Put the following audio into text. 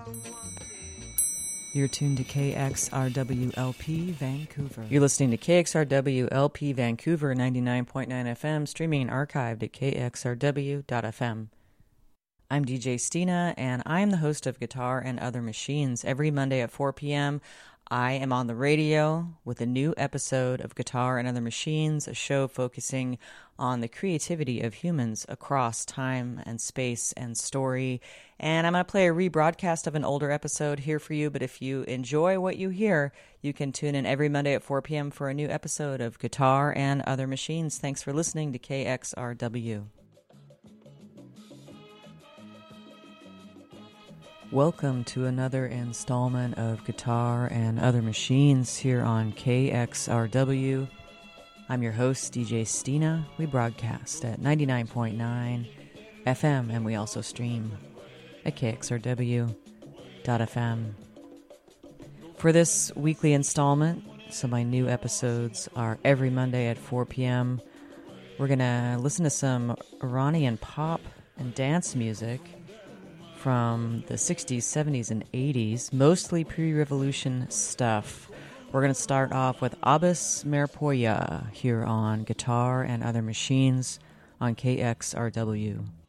You're tuned to KXRWLP Vancouver. You're listening to KXRWLP Vancouver 99.9 FM, streaming and archived at kxrw.fm. I'm DJ Stina, and I am the host of Guitar and Other Machines. Every Monday at 4 p.m., I am on the radio with a new episode of Guitar and Other Machines, a show focusing on the creativity of humans across time and space and story. And I'm going to play a rebroadcast of an older episode here for you, but if you enjoy what you hear, you can tune in every Monday at 4 p.m. for a new episode of Guitar and Other Machines. Thanks for listening to KXRW. Welcome to another installment of Guitar and Other Machines here on KXRW. I'm your host, DJ Stina. We broadcast at 99.9 FM, and we also stream at kxrw.fm. For this weekly installment, so my new episodes are every Monday at 4 p.m. We're going to listen to some Iranian pop and dance music from the 60s, 70s, and 80s, mostly pre-revolution stuff. We're going to start off with Abbas Merpoya here on Guitar and Other Machines on KXRW.